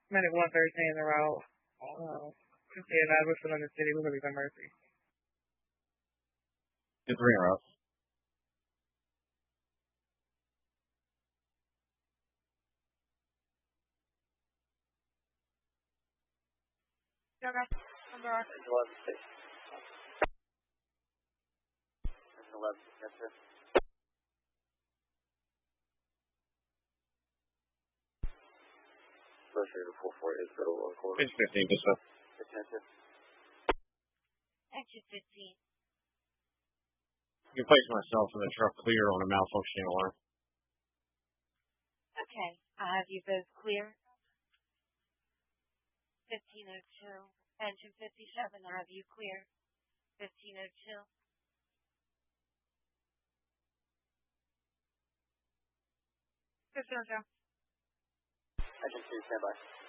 Medic 113 en route. Yeah, that was still in the city. We're going to be Mercy. Get 3 en route. Okay. Under our. 11, yes, sir. Associated 44 is middle of the quarter. Page 15, just up. Attention. Engine 15. You can place myself in the truck clear on a malfunctioning alarm. Okay, I'll have you both clear. 1502. Engine 57, I'll have you clear. 1502. Good, Jojo. Engine 2, stand by.